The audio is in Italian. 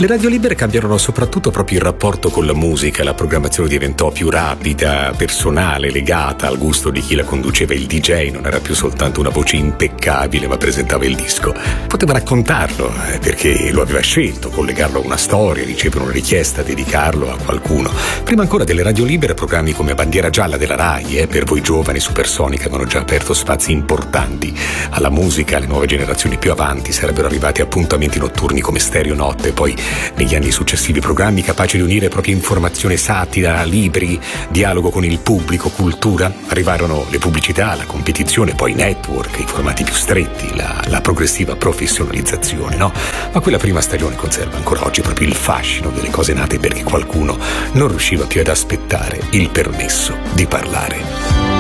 Le radio libere cambiarono soprattutto proprio il rapporto con la musica, la programmazione diventò più rapida, personale, legata al gusto di chi la conduceva. Il DJ non era più soltanto una voce impeccabile, ma presentava il disco. Poteva raccontarlo, perché lo aveva scelto, collegarlo a una storia, ricevere una richiesta, dedicarlo a qualcuno. Prima ancora delle radio libere, programmi come Bandiera Gialla della Rai, per voi giovani, Supersonica, avevano già aperto spazi importanti alla musica. Le nuove generazioni più avanti sarebbero arrivati appuntamenti notturni come Stereo Notte, poi negli anni successivi programmi capaci di unire proprio informazione, satira, libri, dialogo con il pubblico, cultura. Arrivarono le pubblicità, la competizione, poi i network, i formati più stretti, la progressiva professionalizzazione, no? Ma quella prima stagione conserva ancora oggi proprio il fascino delle cose nate perché qualcuno non riusciva più ad aspettare il permesso di parlare.